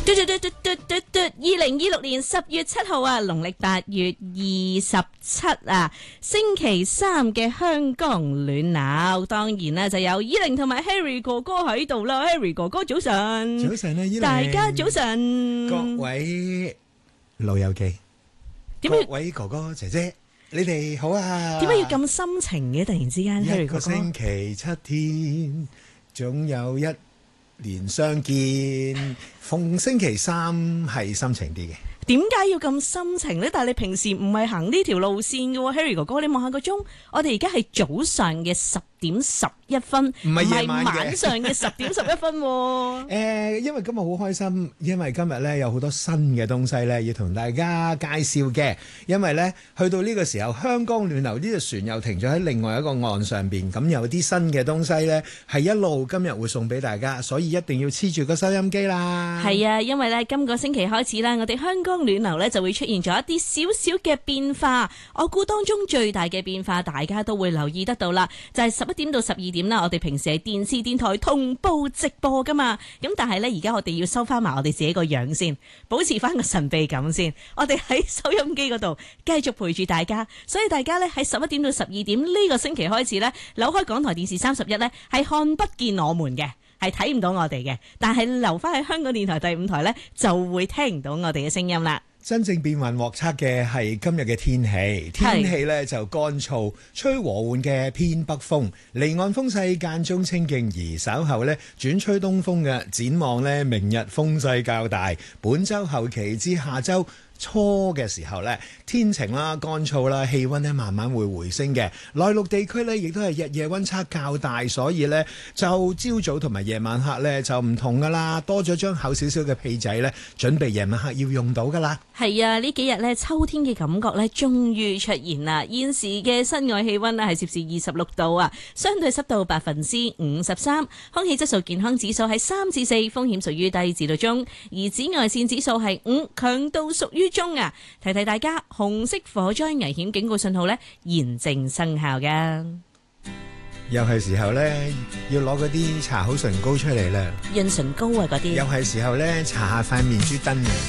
2026年10月7號啊，農曆8月27啊，星期三嘅香港暖鬧，當然啦就有依玲同埋 Harry 哥哥喺度啦。Harry 哥哥早晨， 早晨啊，依玲， 大家早晨， 各位老友記，各位哥哥姐姐，你哋好啊？ 點解要咁深情嘅？突然之間，Harry 哥哥， 一個星期7天，總有一年相見，逢星期三係心情啲嘅。 點解要咁深情呢？但係你平時唔係行呢條路線嘅喎，Harry 哥哥，你望下個鐘，我哋而家係早上嘅10:11，唔係晚上嘅10:11。 因為今日好開心，因為今日咧有好多新嘅東西咧要同大家介紹嘅。因為咧去到呢個時候，香江暖流呢隻船又停咗喺另外一個岸上邊，咁有啲新嘅東西咧係一路今日會送俾大家，所以一定要黐住個收音機啦。 係啊，因為咧今個星期開始啦，我哋香江暖流咧就會出現咗一啲少少嘅變化。我估當中最大嘅變化，大家都會留意得到啦，就係11點到12點啦。我哋平時係電視電台同步直播噶嘛，咁但係咧而家我哋要收翻埋我哋自己個樣先，保持翻個神秘感先。我哋喺收音機嗰度繼續陪住大家，所以大家咧喺11點到12點呢個星期開始咧，扭開港台電視31咧係看不見我們嘅，係睇唔到我哋嘅，但係留翻喺香港電台第5台呢，就會聽唔到我哋嘅聲音啦。 真正變幻莫測嘅係今日嘅天氣，天氣呢就乾燥，吹和緩嘅偏北風，離岸風勢間中清勁，而稍後呢轉吹東風嘅。展望呢，明日風勢較大，本週後期至下週初嘅時候呢，天晴啦、乾燥啦，氣溫呢慢慢會回升嘅。內陸地區呢亦都係日夜溫差較大，所以呢就朝早同埋夜晚黑呢就唔同噶啦，多咗張厚少少嘅被仔呢，準備夜晚黑要用到噶啦。 係啊，呢幾日呢秋天嘅感覺呢終於出現啦。現時嘅室外氣溫呢係攝氏26度啊，相對濕度53%，空氣質素健康指數係3至4，風險屬於低至到中，而紫外線指數係5，強度屬於中啊。提提大家，紅色火災危險警告信號呢現正生效噶。 又係時候呢，要攞嗰啲搽好唇膏出嚟啦， 潤唇膏啊嗰啲。 又係時候呢，搽下塊面珠燈啊。